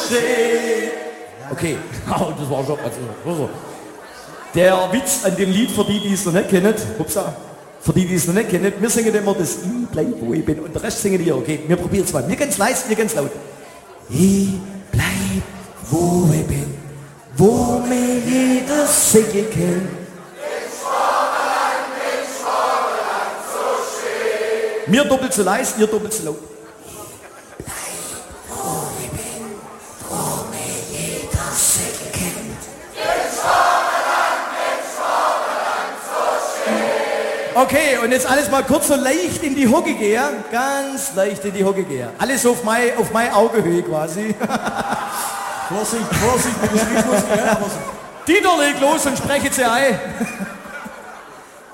schön. Okay, das war schon. Also. Der Witz an dem Lied, für die es noch nicht kennen, für die es noch nicht kennen, wir singen immer das Ich bleib, wo ich bin und der Rest singen wir, okay? Wir probieren es mal. Wir ganz leise, wir ganz laut. Ich bleib, wo ich bin, wo mir jeder singen kann. Mir doppelt so leise, ihr doppelt so laut. Okay, und jetzt alles mal kurz so leicht in die Hocke gehen. Ganz leicht in die Hocke gehen. Alles auf meine Augehöhe quasi. Vorsicht, mit dem Schritt muss ich, ja, Dieter, leg los und spreche sie ein.